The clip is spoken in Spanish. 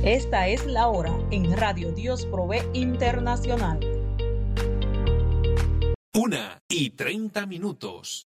Esta es la hora en Radio Dios Provee Internacional. 1:30.